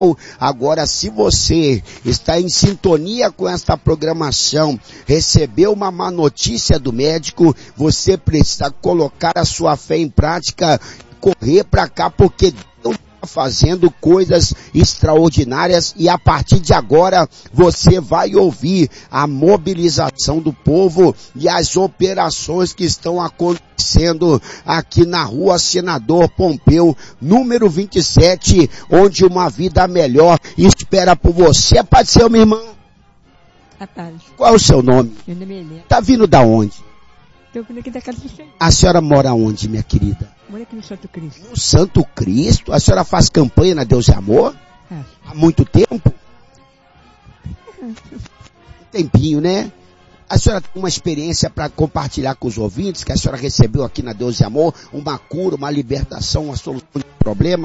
Agora, se você está em sintonia com esta programação, recebeu uma má notícia do médico, você precisa colocar a sua fé em prática, correr para cá, porque Deus está fazendo coisas extraordinárias e a partir de agora você vai ouvir a mobilização do povo e as operações que estão acontecendo aqui na Rua Senador Pompeu, número 27, onde uma vida melhor espera por você. Pode ser, minha irmã? Rapaz. Qual é o seu nome? Meu nome é Helena. Tá vindo da onde? Estou vindo aqui da casa do Senhor. A senhora mora onde, minha querida? Moro aqui no Santo Cristo. No Santo Cristo? A senhora faz campanha na Deus e Amor? Há muito tempo? Um tempinho, né? A senhora tem uma experiência para compartilhar com os ouvintes que a senhora recebeu aqui na Deus e Amor? Uma cura, uma libertação, uma solução de problema?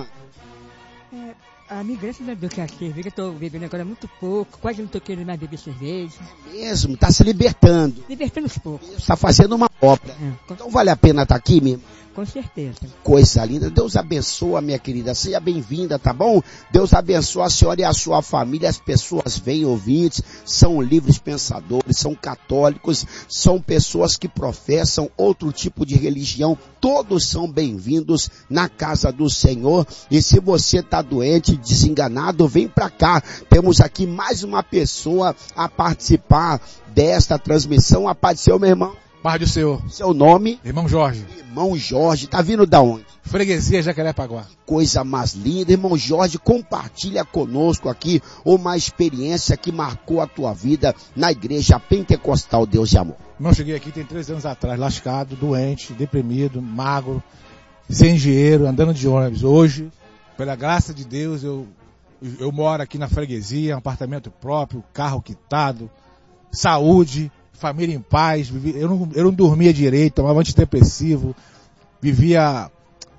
A minha graças a Deus que a cerveja eu estou bebendo agora muito pouco, quase não estou querendo mais beber cerveja. Mesmo, está se libertando. Libertando os poucos. Está fazendo uma obra. Então vale a pena estar aqui, minha irmã? Com certeza. Coisa linda. Deus abençoa, minha querida. Seja bem-vinda, tá bom? Deus abençoa a senhora e a sua família. As pessoas vêm ouvintes, são livres pensadores, são católicos, são pessoas que professam outro tipo de religião. Todos são bem-vindos na casa do Senhor. E se você está doente, desenganado, vem para cá. Temos aqui mais uma pessoa a participar desta transmissão. A paz do Senhor, meu irmão. Paz do Senhor. Seu nome? Irmão Jorge. Irmão Jorge, tá vindo da onde? Freguesia Jacarepaguá. Coisa mais linda. Irmão Jorge, compartilha conosco aqui uma experiência que marcou a tua vida na Igreja Pentecostal Deus de Amor. Irmão, cheguei aqui tem 3 anos atrás, lascado, doente, deprimido, magro, sem dinheiro, andando de ônibus. Hoje, pela graça de Deus, eu moro aqui na freguesia, um apartamento próprio, carro quitado, saúde, família em paz. Eu não dormia direito, tomava antidepressivo, vivia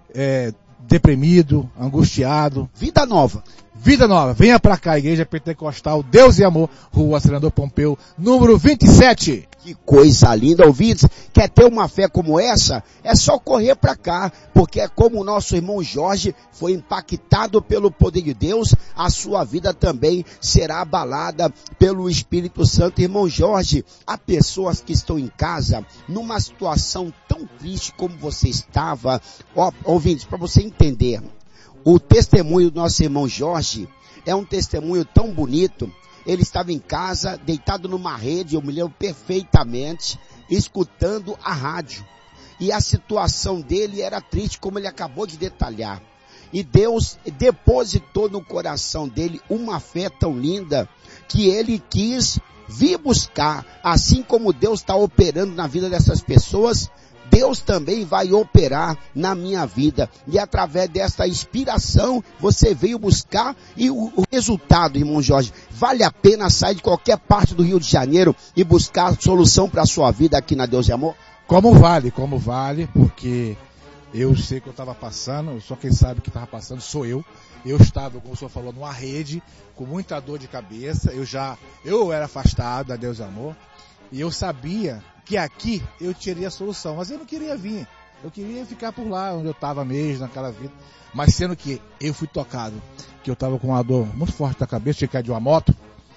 deprimido, angustiado. Vida nova. Vida nova. Venha pra cá, Igreja Pentecostal Deus e Amor, Rua Senador Pompeu, número 27. Que coisa linda, ouvintes. Quer ter uma fé como essa? É só correr para cá, porque é como o nosso irmão Jorge foi impactado pelo poder de Deus, a sua vida também será abalada pelo Espírito Santo. Irmão Jorge, há pessoas que estão em casa numa situação tão triste como você estava. Ouvintes, para você entender, o testemunho do nosso irmão Jorge é um testemunho tão bonito. Ele estava em casa, deitado numa rede, eu me lembro perfeitamente, escutando a rádio. E a situação dele era triste, como ele acabou de detalhar. E Deus depositou no coração dele uma fé tão linda, que ele quis vir buscar. Assim como Deus está operando na vida dessas pessoas, Deus também vai operar na minha vida. E através desta inspiração, você veio buscar e o resultado, irmão Jorge, vale a pena sair de qualquer parte do Rio de Janeiro e buscar solução para a sua vida aqui na Deus e Amor? Como vale, porque eu sei que eu estava passando, só quem sabe que estava passando sou eu. Eu estava, como o senhor falou, numa rede, com muita dor de cabeça. Eu era afastado da Deus e Amor. E eu sabia que aqui eu teria solução, mas eu não queria vir. Eu queria ficar por lá, onde eu estava mesmo, naquela vida. Mas sendo que eu fui tocado, que eu estava com uma dor muito forte na cabeça, tinha caído de uma moto,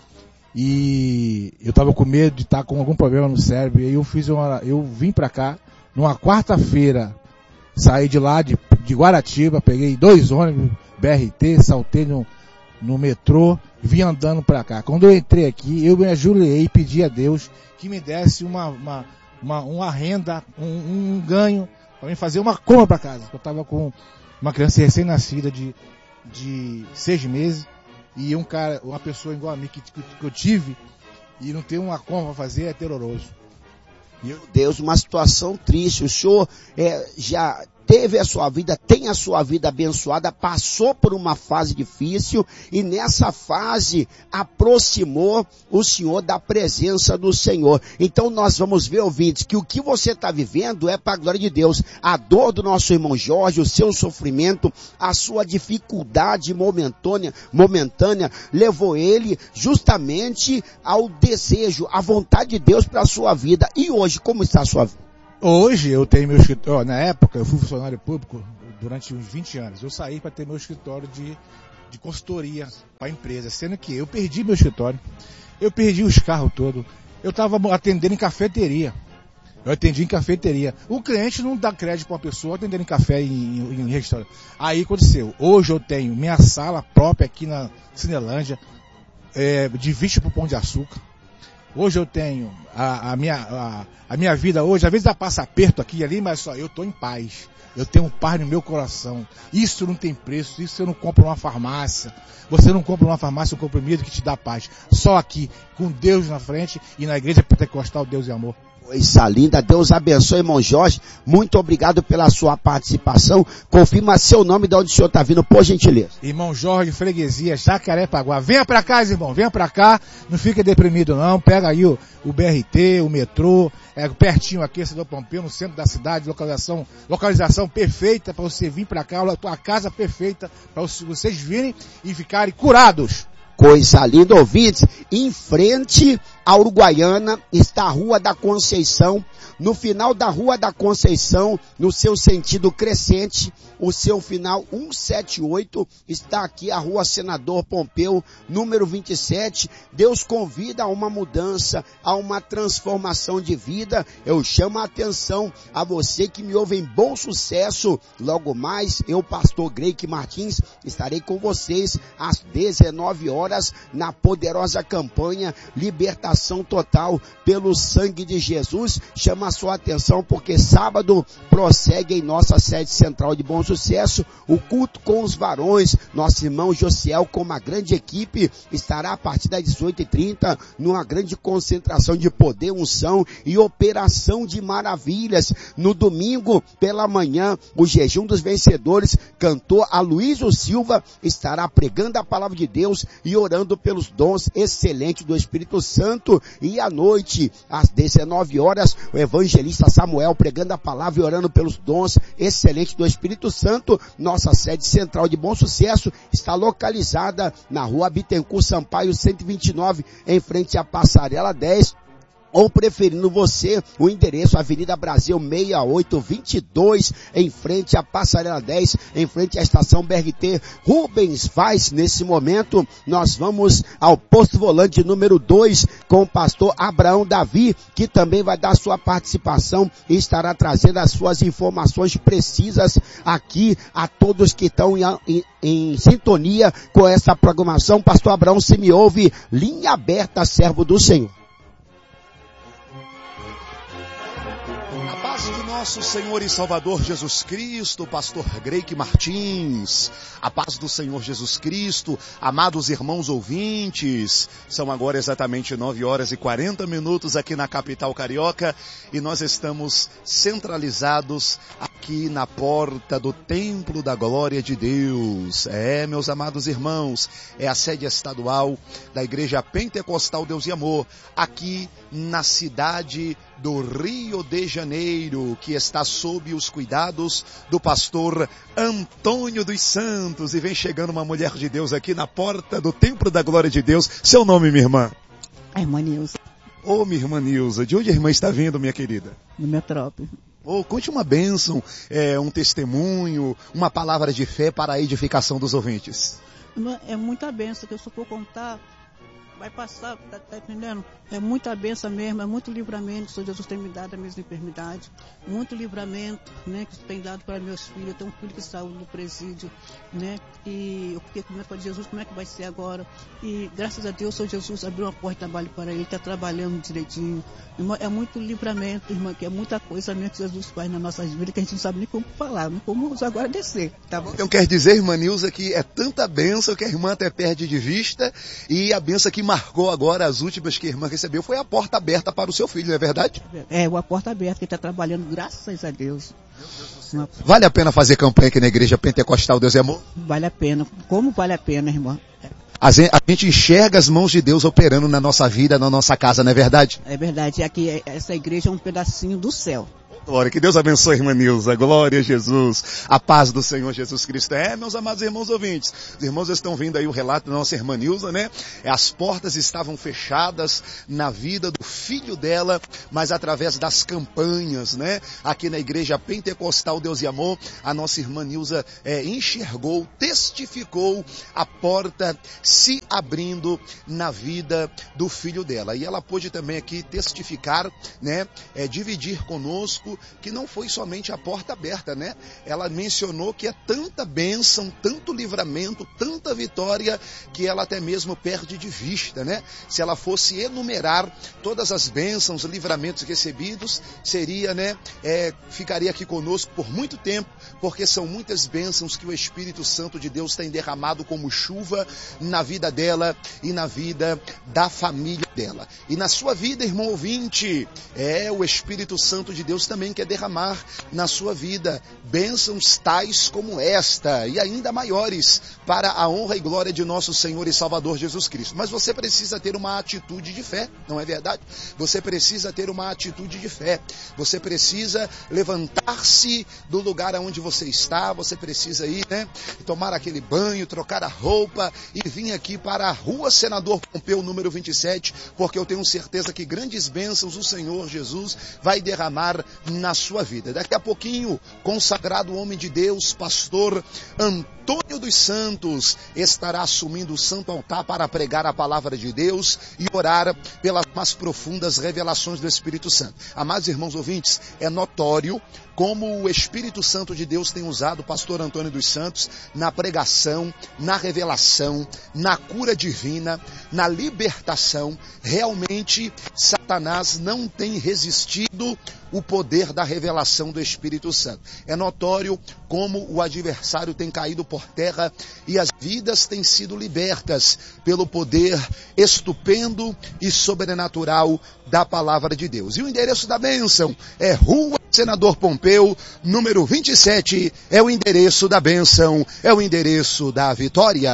e eu estava com medo de estar com algum problema no cérebro, e aí eu vim para cá, numa quarta-feira, saí de lá, de Guaratiba, peguei 2 ônibus, BRT, saltei no metrô, vim andando para cá. Quando eu entrei aqui, eu me ajoelhei e pedi a Deus que me desse uma renda, um ganho, para mim fazer uma compra para casa. Eu estava com uma criança recém-nascida de 6 meses, e uma pessoa igual a mim que eu tive, e não tem uma compra para fazer, é terroroso. Meu Deus, uma situação triste. O senhor já teve a sua vida, tem a sua vida abençoada, passou por uma fase difícil e nessa fase aproximou o senhor da presença do Senhor. Então nós vamos ver, ouvintes, que o que você está vivendo é para a glória de Deus. A dor do nosso irmão Jorge, o seu sofrimento, a sua dificuldade momentânea levou ele justamente ao desejo, à vontade de Deus para a sua vida. E hoje, como está a sua vida? Hoje eu tenho meu escritório, na época eu fui funcionário público durante uns 20 anos. Eu saí para ter meu escritório de consultoria para a empresa, sendo que eu perdi meu escritório, eu perdi os carros todos, eu estava atendendo em cafeteria. Eu atendi em cafeteria. O cliente não dá crédito para uma pessoa atendendo em café em restaurante. Aí aconteceu. Hoje eu tenho minha sala própria aqui na Cinelândia, de vista para o Pão de Açúcar. Hoje eu tenho a minha vida hoje, às vezes ela passa aperto aqui e ali, mas só eu estou em paz. Eu tenho paz no meu coração. Isso não tem preço, isso você não compra numa farmácia. Você não compra numa farmácia um comprimido que te dá paz. Só aqui, com Deus na frente e na Igreja Pentecostal Deus e Amor. Coisa linda, Deus abençoe, irmão Jorge, muito obrigado pela sua participação. Confirma seu nome de onde o senhor está vindo, por gentileza. Irmão Jorge, freguesia, Jacarepaguá. Venha pra cá, irmão, venha pra cá, não fica deprimido não, pega aí o BRT, o metrô, pertinho aqui, Cidade Pompeu, no centro da cidade, localização perfeita para você vir pra cá, a casa perfeita para vocês virem e ficarem curados. Coisa linda, ouvintes, em frente à Uruguaiana está a Rua da Conceição. No final da Rua da Conceição, no seu sentido crescente, o seu final 178, está aqui a Rua Senador Pompeu, número 27. Deus convida a uma mudança, a uma transformação de vida. Eu chamo a atenção a você que me ouve em Bom Sucesso. Logo mais, eu, pastor Greik Martins, estarei com vocês às 19 horas na poderosa campanha Libertação Total pelo Sangue de Jesus. Chama a sua atenção porque sábado prossegue em nossa sede central de Bom Sucesso o culto com os varões. Nosso irmão Josiel com uma grande equipe estará a partir das 18h30 numa grande concentração de poder, unção e operação de maravilhas. No domingo pela manhã, o jejum dos vencedores, cantor Aloysio Silva estará pregando a palavra de Deus e orando pelos dons excelentes do Espírito Santo. E à noite, às 19 horas, o evangelista Samuel pregando a palavra e orando pelos dons excelentes do Espírito Santo. Nossa sede central de Bom Sucesso está localizada na Rua Bittencourt Sampaio 129, em frente à Passarela 10. Ou preferindo você, o endereço Avenida Brasil 6822, em frente à Passarela 10, em frente à estação BRT Rubens Vaz. Nesse momento, nós vamos ao posto volante número 2 com o pastor Abraão Davi, que também vai dar sua participação e estará trazendo as suas informações precisas aqui a todos que estão em sintonia com essa programação. Pastor Abraão, se me ouve, linha aberta, servo do Senhor. Do nosso Senhor e Salvador Jesus Cristo, pastor Greik Martins, a paz do Senhor Jesus Cristo, amados irmãos ouvintes, são agora exatamente 9h40 aqui na capital carioca e nós estamos centralizados aqui na porta do Templo da Glória de Deus. Meus amados irmãos, é a sede estadual da Igreja Pentecostal Deus e Amor, aqui na cidade do Rio de Janeiro, que está sob os cuidados do pastor Antônio dos Santos. E vem chegando uma mulher de Deus aqui na porta do Templo da Glória de Deus. Seu nome, minha irmã? A irmã Nilza. Ô, minha irmã Nilza, de onde a irmã está vindo, minha querida? Do Metrópole. Conte uma bênção, um testemunho, uma palavra de fé para a edificação dos ouvintes. É muita bênção que eu só vou contar. Vai passar, tá entendendo? É muita bênção mesmo, é muito livramento que o Senhor Jesus tem me dado a minha enfermidade. Muito livramento, né, que tem dado para meus filhos. Eu tenho um filho que saiu do presídio, né? E eu fiquei com medo de Jesus, como é que vai ser agora? E graças a Deus, o Senhor Jesus abriu uma porta de trabalho para ele, está trabalhando direitinho. Irmã, é muito livramento, irmã, que é muita coisa mesmo que Jesus faz nas nossas vidas, que a gente não sabe nem como falar, nem como agora descer, tá bom? Então quer dizer, irmã Nilza, que é tanta bênção que a irmã até perde de vista, e a bênção que marcou agora as últimas que a irmã recebeu foi a porta aberta para o seu filho, não é verdade? A porta aberta, que está trabalhando, graças a Deus. Vale a pena fazer campanha aqui na Igreja Pentecostal Deus e Amor? Vale a pena. Como vale a pena, irmã? A gente enxerga as mãos de Deus operando na nossa vida, na nossa casa, não é verdade? É verdade. Aqui, essa igreja é um pedacinho do céu. Glória, que Deus abençoe a irmã Nilza, glória a Jesus, a paz do Senhor Jesus Cristo. Meus amados irmãos ouvintes, os irmãos estão vendo aí o relato da nossa irmã Nilza, né? As portas estavam fechadas na vida do filho dela, mas através das campanhas, né? Aqui na igreja pentecostal Deus e Amor, a nossa irmã Nilza enxergou, testificou a porta se abrindo na vida do filho dela. E ela pôde também aqui testificar, né? Dividir conosco que não foi somente a porta aberta, né? Ela mencionou que é tanta bênção, tanto livramento, tanta vitória, que ela até mesmo perde de vista, né? Se ela fosse enumerar todas as bênçãos, livramentos recebidos, seria, né? Ficaria aqui conosco por muito tempo, porque são muitas bênçãos que o Espírito Santo de Deus tem derramado como chuva na vida dela e na vida da família dela. E na sua vida, irmão ouvinte, o Espírito Santo de Deus também quer derramar na sua vida bênçãos tais como esta e ainda maiores para a honra e glória de nosso Senhor e Salvador Jesus Cristo. Mas você precisa ter uma atitude de fé, não é verdade? Você precisa ter uma atitude de fé. Você precisa levantar-se do lugar onde você está, você precisa ir, né? Tomar aquele banho, trocar a roupa e vir aqui para a Rua Senador Pompeu, número 27, porque eu tenho certeza que grandes bênçãos o Senhor Jesus vai derramar na sua vida. Daqui a pouquinho, consagrado homem de Deus, pastor Antônio dos Santos, estará assumindo o santo altar para pregar a palavra de Deus e orar pelas mais profundas revelações do Espírito Santo. Amados irmãos ouvintes, é notório como o Espírito Santo de Deus tem usado o pastor Antônio dos Santos na pregação, na revelação, na cura divina, na libertação. Realmente, Satanás não tem resistido o poder da revelação do Espírito Santo. É notório como o adversário tem caído por terra e as vidas têm sido libertas pelo poder estupendo e sobrenatural da palavra de Deus. E o endereço da bênção é Rua Senador Pompeu, número 27, é o endereço da bênção, é o endereço da vitória.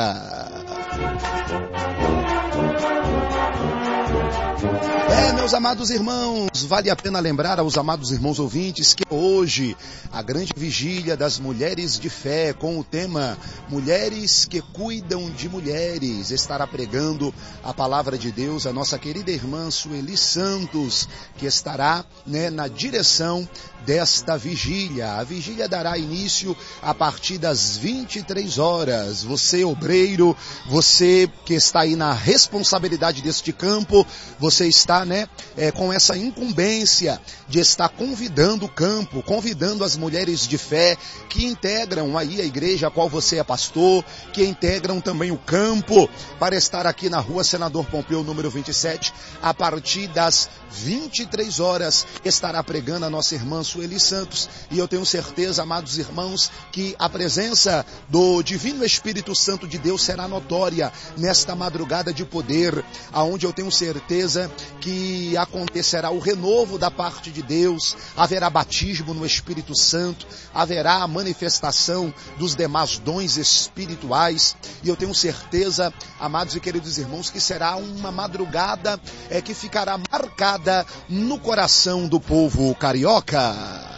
Meus amados irmãos, vale a pena lembrar aos amados irmãos ouvintes que hoje a grande vigília das mulheres de fé com o tema Mulheres que Cuidam de Mulheres estará pregando a palavra de Deus a nossa querida irmã Sueli Santos, que estará, né, na direção desta vigília. A vigília dará início a partir das 23 horas. Você, obreiro, você que está aí na responsabilidade deste campo, você está, né, com essa incumbência de estar convidando o campo, convidando as mulheres de fé que integram aí a igreja a qual você é pastor, que integram também o campo, para estar aqui na Rua Senador Pompeu, número 27, a partir das 23 horas, estará pregando a nossa irmã Sueli Santos, e eu tenho certeza, amados irmãos, que a presença do Divino Espírito Santo de Deus será notória nesta madrugada de poder, aonde eu tenho certeza que acontecerá o renovo da parte de Deus, haverá batismo no Espírito Santo, haverá a manifestação dos demais dons espirituais, e eu tenho certeza, amados e queridos irmãos, que será uma madrugada que ficará marcada no coração do povo carioca.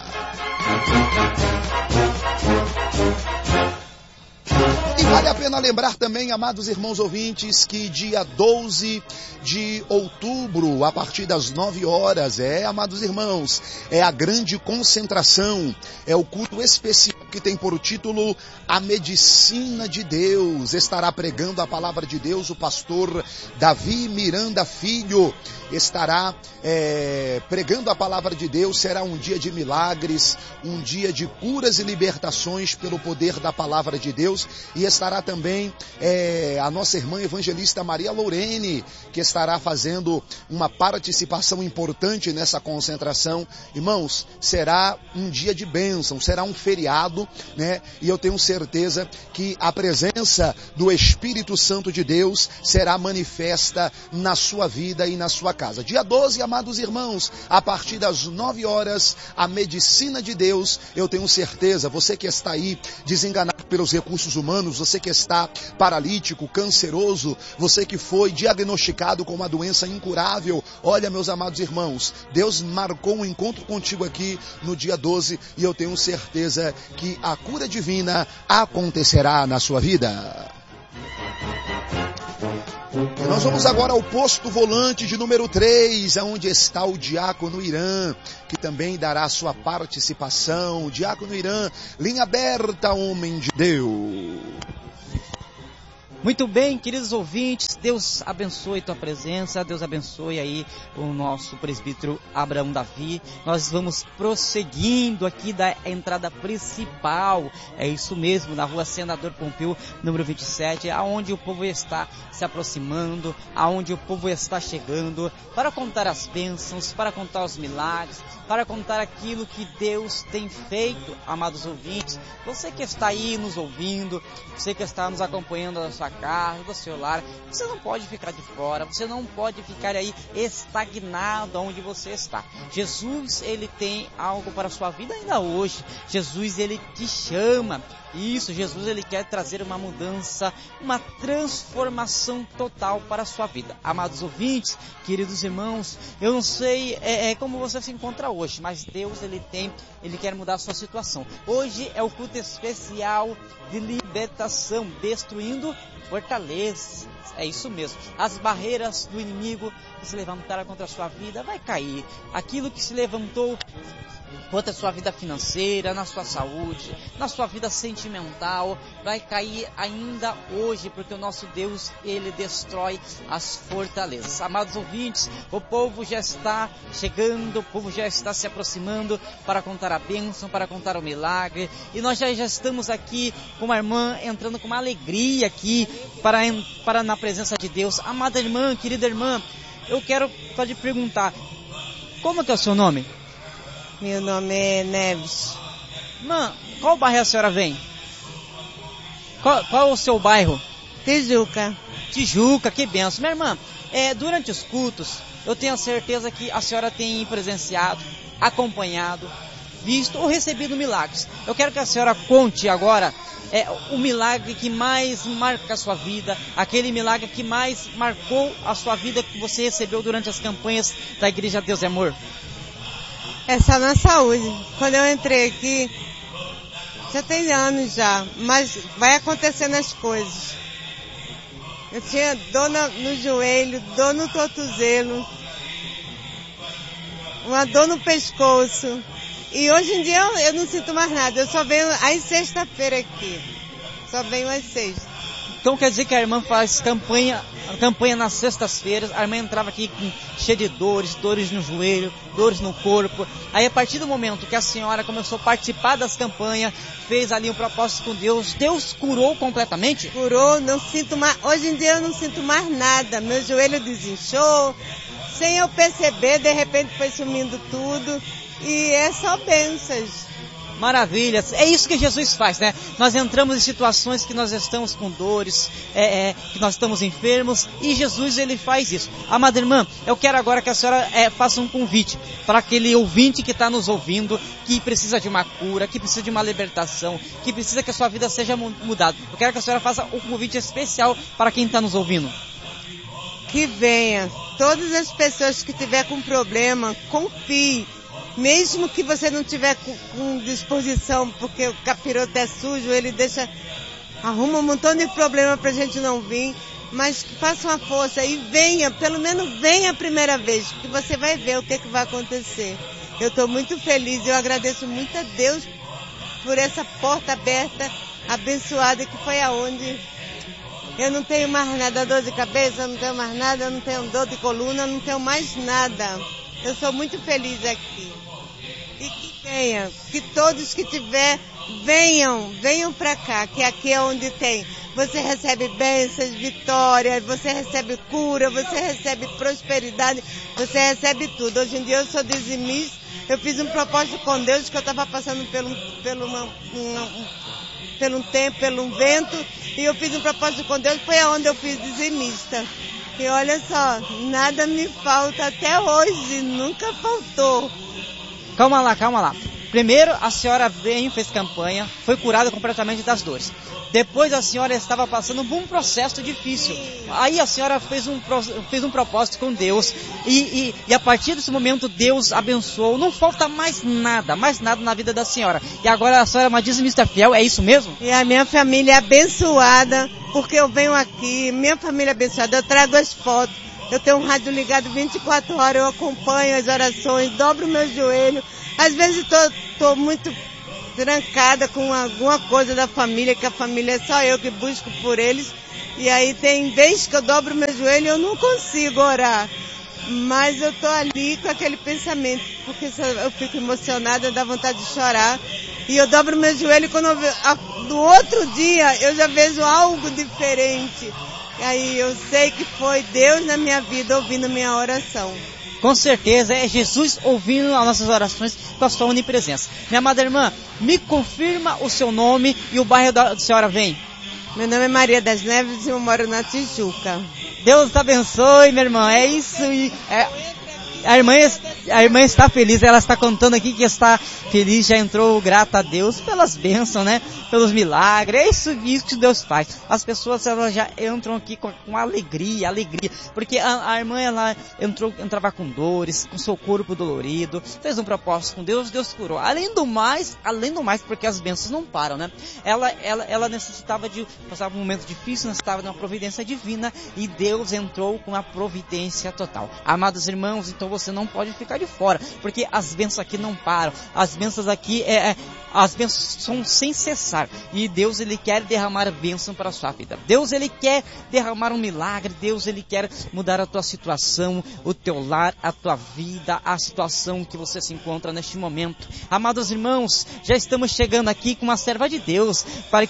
E vale a pena lembrar também, amados irmãos ouvintes, que dia 12 de outubro, a partir das 9 horas, amados irmãos, é a grande concentração, é o culto especial que tem por título A Medicina de Deus. Estará pregando a palavra de Deus o pastor Davi Miranda Filho, estará pregando a palavra de Deus. Será um dia de milagres, um dia de curas e libertações pelo poder da palavra de Deus, e estará também a nossa irmã evangelista Maria Lorene, que estará fazendo uma participação importante nessa concentração. Irmãos, será um dia de bênção, será um feriado, né? E eu tenho certeza que a presença do Espírito Santo de Deus será manifesta na sua vida e na sua casa. Dia 12, amados irmãos, a partir das 9 horas, a medicina de Deus. Eu tenho certeza, você que está aí desenganado pelos recursos humanos, você que está paralítico, canceroso, você que foi diagnosticado com uma doença incurável. Olha, meus amados irmãos, Deus marcou um encontro contigo aqui no dia 12 e eu tenho certeza que a cura divina acontecerá na sua vida. E nós vamos agora ao posto volante de número 3, onde está o diácono Irã, que também dará sua participação. O diácono Irã, linha aberta, homem de Deus. Muito bem, queridos ouvintes, Deus abençoe tua presença, Deus abençoe aí o nosso presbítero Abraão Davi. Nós vamos prosseguindo aqui da entrada principal, é isso mesmo, na rua Senador Pompeu, número 27, aonde o povo está se aproximando, aonde o povo está chegando, para contar as bênçãos, para contar os milagres, para contar aquilo que Deus tem feito, amados ouvintes. Você que está aí nos ouvindo, você que está nos acompanhando na sua casa, do seu lar, você não pode ficar de fora, você não pode ficar aí estagnado onde você está. Jesus, ele tem algo para a sua vida ainda hoje. Jesus, ele te chama. Isso, Jesus, ele quer trazer uma mudança, uma transformação total para a sua vida. Amados ouvintes, queridos irmãos, eu não sei como você se encontra hoje, mas Deus, ele quer mudar a sua situação. Hoje é o culto especial de libertação, destruindo fortalezas. É isso mesmo. As barreiras do inimigo que se levantaram contra a sua vida vai cair. Aquilo que se levantou contra a sua vida financeira, na sua saúde, na sua vida sentimental, vai cair ainda hoje, porque o nosso Deus, ele destrói as fortalezas. Amados ouvintes, o povo já está chegando, o povo já está se aproximando para contar a bênção, para contar o milagre, e nós já estamos aqui com uma irmã entrando com uma alegria aqui para na presença de Deus. Amada irmã, querida irmã, eu quero só te perguntar, como que é o seu nome? Meu nome é Neves. Irmã, qual bairro a senhora vem? Qual é o seu bairro? Tijuca. Tijuca, que benção. Minha irmã, durante os cultos, eu tenho a certeza que a senhora tem presenciado, acompanhado, visto ou recebido milagres. Eu quero que a senhora conte agora o milagre que mais marca a sua vida, aquele milagre que mais marcou a sua vida que você recebeu durante as campanhas da Igreja Deus é Amor. É só na saúde. Quando eu entrei aqui, já tem anos já, mas vai acontecendo as coisas. Eu tinha dor no joelho, dor no tornozelo, uma dor no pescoço. E hoje em dia eu não sinto mais nada, eu só venho às sexta-feira aqui. Só venho às sextas. Então quer dizer que a irmã faz campanha nas sextas-feiras, a irmã entrava aqui cheia de dores no joelho, dores no corpo. Aí a partir do momento que a senhora começou a participar das campanhas, fez ali um propósito com Deus, Deus curou completamente? Curou, não sinto mais, hoje em dia eu não sinto mais nada, meu joelho desinchou, sem eu perceber, de repente foi sumindo tudo, e é só bênçãos. Maravilhas, é isso que Jesus faz, né? Nós entramos em situações que nós estamos com dores, que nós estamos enfermos, e Jesus, ele faz isso. Amada irmã, eu quero agora que a senhora faça um convite para aquele ouvinte que está nos ouvindo, que precisa de uma cura, que precisa de uma libertação, que precisa que a sua vida seja mudada. Eu quero que a senhora faça um convite especial para quem está nos ouvindo. Que venha, todas as pessoas que tiver com problema, confie. Mesmo que você não tiver com disposição, porque o capiroto é sujo, ele arruma um montão de problema pra gente não vir, mas faça uma força e venha, pelo menos venha a primeira vez, que você vai ver o que vai acontecer. Eu estou muito feliz, eu agradeço muito a Deus por essa porta aberta, abençoada, que foi aonde eu não tenho mais nada, dor de cabeça, eu não tenho mais nada, eu não tenho dor de coluna, eu não tenho mais nada. Eu sou muito feliz aqui. E que venha, que todos que tiver, venham pra cá, que aqui é onde tem. Você recebe bênçãos, vitória, você recebe cura, você recebe prosperidade, você recebe tudo. Hoje em dia eu sou dizimista, eu fiz um propósito com Deus que eu estava passando pelo um vento, e eu fiz um propósito com Deus, foi aonde eu fiz dizimista. E olha só, nada me falta até hoje, nunca faltou. Calma lá. Primeiro, a senhora veio, fez campanha, foi curada completamente das dores. Depois a senhora estava passando por um processo difícil. Aí a senhora fez um propósito com Deus. E a partir desse momento Deus abençoou. Não falta mais nada na vida da senhora. E agora a senhora é uma dizimista fiel, é isso mesmo? E a minha família é abençoada, porque eu venho aqui, minha família é abençoada, eu trago as fotos. Eu tenho um rádio ligado 24 horas, eu acompanho as orações, dobro o meu joelho. Às vezes estou muito trancada com alguma coisa da família, que a família é só eu que busco por eles. E aí tem vezes que eu dobro meu joelho e eu não consigo orar. Mas eu estou ali com aquele pensamento, porque eu fico emocionada, dá vontade de chorar. E eu dobro meu joelho e quando no outro dia eu já vejo algo diferente. E aí eu sei que foi Deus na minha vida ouvindo minha oração. Com certeza é Jesus ouvindo as nossas orações com a sua onipresença. Minha amada irmã, me confirma o seu nome e o bairro da senhora vem. Meu nome é Maria das Neves e eu moro na Tijuca. Deus te abençoe, minha irmã. É isso. A irmã está feliz, ela está contando aqui que está feliz, já entrou grata a Deus pelas bênçãos, né? Pelos milagres, é isso que Deus faz. As pessoas já entram aqui com alegria, porque a irmã ela entrava com dores, com seu corpo dolorido, fez um propósito com Deus, Deus curou. Além do mais, porque as bênçãos não param, né? Ela necessitava de passar por um momento difícil, necessitava de uma providência divina e Deus entrou com a providência total. Amados irmãos, então você não pode ficar de fora, porque as bênçãos aqui não param. As bênçãos aqui as bênçãos são sem cessar. E Deus, Ele quer derramar bênção para a sua vida. Deus, Ele quer derramar um milagre. Deus, Ele quer mudar a tua situação, o teu lar, a tua vida, a situação que você se encontra neste momento. Amados irmãos, já estamos chegando aqui com uma serva de Deus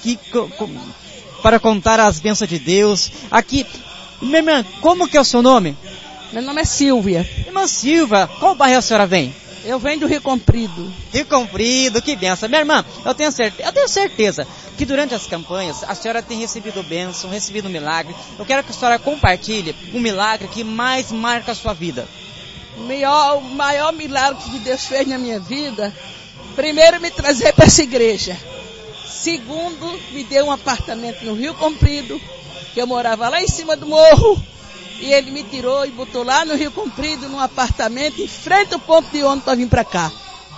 para contar as bênçãos de Deus. Aqui, minha irmã, como que é o seu nome? Meu nome é Silvia. Irmã Silvia, qual bairro a senhora vem? Eu venho do Rio Comprido. Rio Comprido, que benção. Minha irmã, eu tenho certeza que durante as campanhas a senhora tem recebido bênção, recebido milagre. Eu quero que a senhora compartilhe um milagre que mais marca a sua vida. O maior milagre que Deus fez na minha vida, primeiro me trazer para essa igreja. Segundo, me deu um apartamento no Rio Comprido, que eu morava lá em cima do morro. E ele me tirou e botou lá no Rio Comprido, num apartamento, em frente ao ponto de ônibus para vir para cá.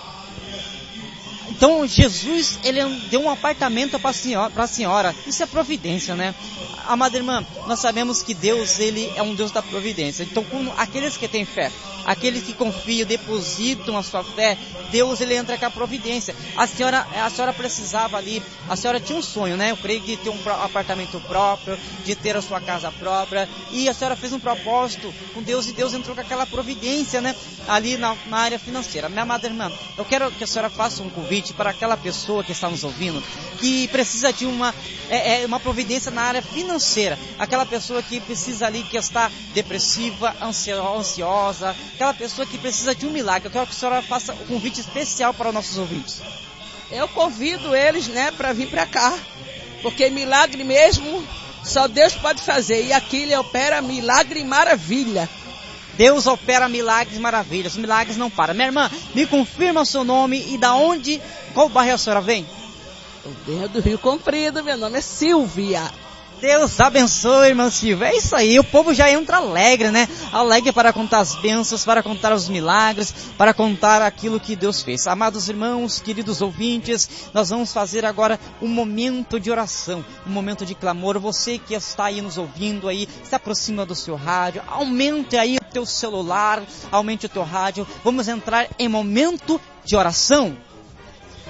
Então Jesus, Ele deu um apartamento para a senhora. Isso é providência, né? Amada irmã, nós sabemos que Deus, Ele é um Deus da providência. Então, aqueles que têm fé, aqueles que confiam, depositam a sua fé, Deus, Ele entra com a providência. A senhora precisava ali, a senhora tinha um sonho, né? Eu creio que ter um apartamento próprio, de ter a sua casa própria, e a senhora fez um propósito com Deus, e Deus entrou com aquela providência, né? Ali na área financeira. Minha amada irmã, eu quero que a senhora faça um convite para aquela pessoa que está nos ouvindo, que precisa de uma providência na área financeira, aquela pessoa que precisa ali, que está depressiva, ansiosa, aquela pessoa que precisa de um milagre. Eu quero que a senhora faça um convite especial para os nossos ouvintes. Eu convido eles, né, para vir para cá, porque milagre mesmo só Deus pode fazer, e aqui Ele opera milagre e maravilha. Deus opera milagres e maravilhas, os milagres não param. Minha irmã, me confirma o seu nome e qual bairro a senhora vem? Eu venho do Rio Comprido, meu nome é Silvia. Deus abençoe, irmã Silvia. É isso aí, o povo já entra alegre, né? Alegre para contar as bênçãos, para contar os milagres, para contar aquilo que Deus fez. Amados irmãos, queridos ouvintes, nós vamos fazer agora um momento de oração, um momento de clamor. Você que está aí nos ouvindo aí, se aproxima do seu rádio, aumente aí o teu celular, aumente o teu rádio. Vamos entrar em momento de oração.